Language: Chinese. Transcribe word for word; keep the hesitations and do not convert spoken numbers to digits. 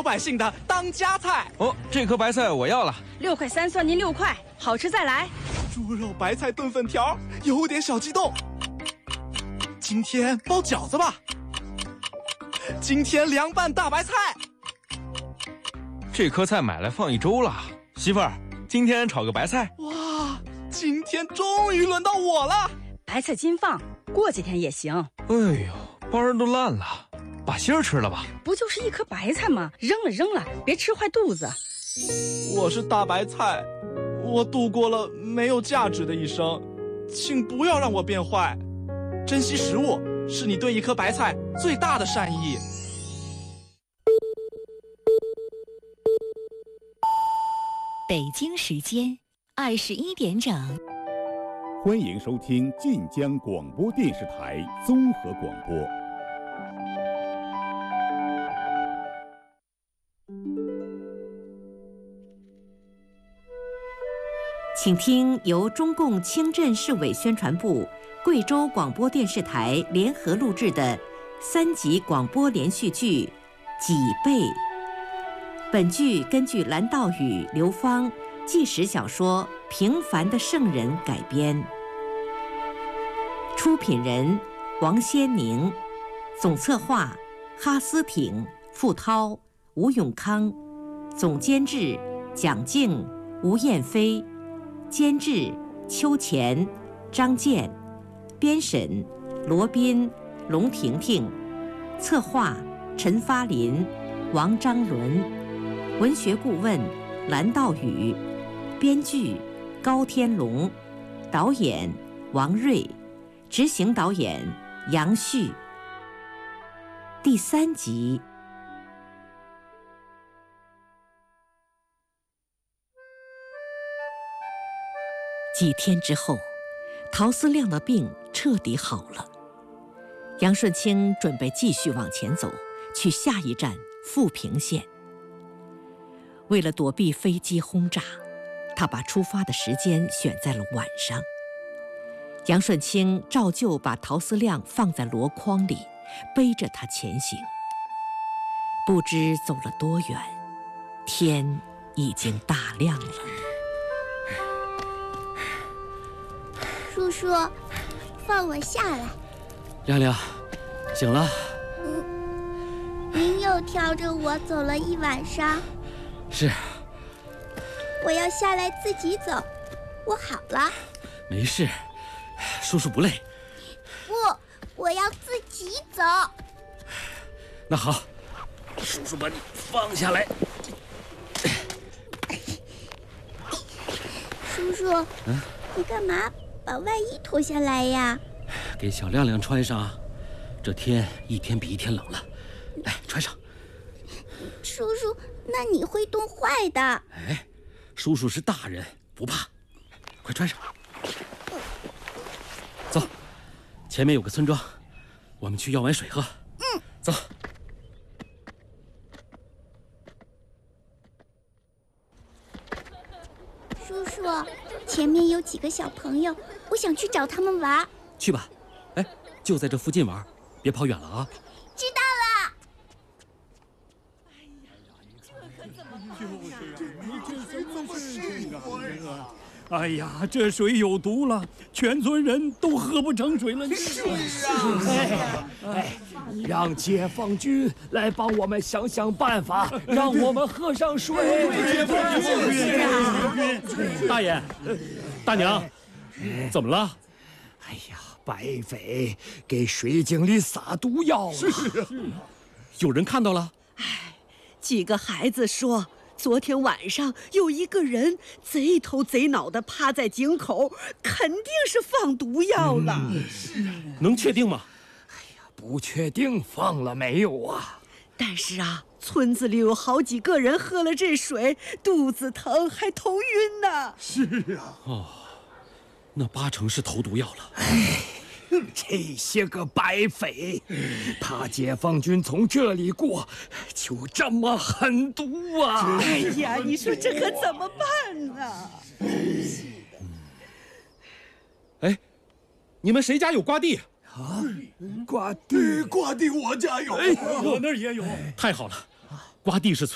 百姓的当家菜。 哦，这颗白菜我要了。 六块三算您六块，好吃再来。 猪肉白菜炖粉条，有点小激动。今天包饺子吧。今天凉拌大白菜。 这颗菜买来放一周了，媳妇儿，今天炒个白菜。 哇，今天终于轮到我了。 白菜今放，过几天也行。 哎呦，包儿都烂了，把芯儿吃了吧。 不就是一颗白菜吗？扔了扔了，别吃坏肚子。 我是大白菜，我度过了没有价值的一生，请不要让我变坏。珍惜食物是你对一颗白菜最大的善意。 北京时间二十一点整， 欢迎收听晋江广播电视台综合广播。 请听由中共清镇市委宣传部、贵州广播电视台联合录制的三集广播连续剧《几倍》。本剧根据蓝道宇、刘芳纪实小说《平凡的圣人》改编。出品人王先宁，总策划哈思挺、傅涛、吴永康，总监制蒋静、吴燕飞，监制邱乾、张健，编审罗斌、龙婷婷，策划陈发林、王章伦，文学顾问蓝道宇，编剧高天龙，导演王瑞，执行导演杨旭。第三集。几天之后，陶思亮的病彻底好了。杨顺清准备继续往前走，去下一站富平县。为了躲避飞机轰炸，他把出发的时间选在了晚上。杨顺清照旧把陶思亮放在箩筐里，背着他前行。不知走了多远，天已经大亮了。 叔叔，放我下来。 亮亮，醒了。 嗯，您又挑着我走了一晚上。 是。 我要下来自己走。我好了。 没事，叔叔不累。 不，我要自己走。 那好，叔叔把你放下来。 叔叔，嗯，你干嘛把外衣脱下来呀？ 给小亮亮穿上，这天一天比一天冷了。来，穿上。 叔叔，那你会冻坏的。 哎，叔叔是大人，不怕。快穿上。走，前面有个村庄，我们去要碗水喝。 嗯， 走。 叔叔，前面有几个小朋友，我想去找他们玩。 去吧，哎，就在这附近玩，别跑远了啊。 知道了。 哎呀，这水有毒了，全村人都喝不成水了。 是啊，哎哎，让解放军来帮我们想想办法，让我们喝上水。 解放军， 大爷，大娘，怎么了？ 哎呀，白匪给水井里撒毒药了。 是是， 有人看到了？ 哎，几个孩子说，昨天晚上有一个人贼头贼脑的趴在井口，肯定是放毒药了。 嗯、能确定吗？ 哎呀，不确定放了没有啊。 但是啊，村子里有好几个人喝了这水，肚子疼还头晕呢。 是啊。 哦，那八成是投毒药了。 哎，这些个白匪，怕解放军从这里过，就这么狠毒啊！ 哎呀，你说这可怎么办呢？ 哎，你们谁家有瓜地？ 啊，瓜地， 瓜地我家有， 哎， 我那儿也有。 太好了，瓜地是